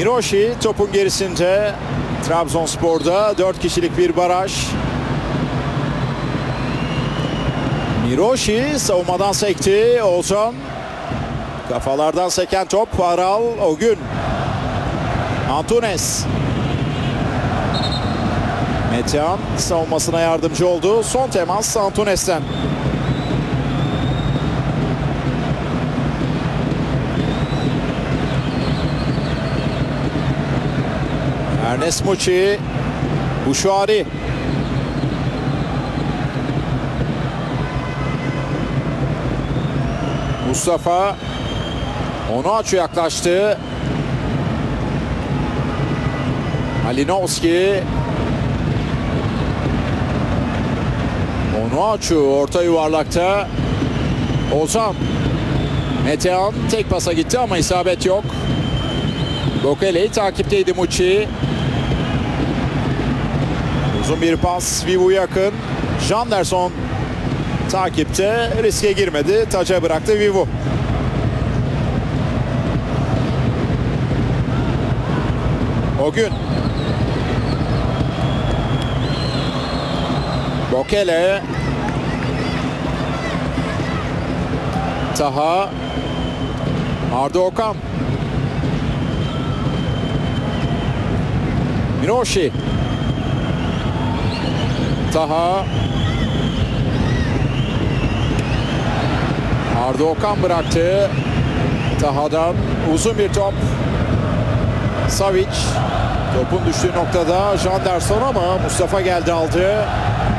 Miroshi topun gerisinde. Trabzonspor'da 4 kişilik bir baraj. Miroshi savunmadan sekti. Oğuzhan. Kafalardan seken top. Aral, Ogün. Antunes. Metehan savunmasına yardımcı oldu. Son temas Antunes'ten. Ernest Muçi. Buşuari. Mustafa. Onuachu yaklaştı. Malinovski. Onuachu orta yuvarlakta. Ozan. Metehan tek pasa gitti ama isabet yok. Bokele'yi takipteydi Muçi. Uzun bir pas, Vivu yakın. Janderson takipte, riske girmedi. Taca bıraktı Vivu. Ogün. Bokele. Taha. Arda Okan. Miroshi. Taha. Arda Okan bıraktı. Taha'dan uzun bir top. Savic. Topun düştüğü noktada Janderson ama Mustafa geldi aldı.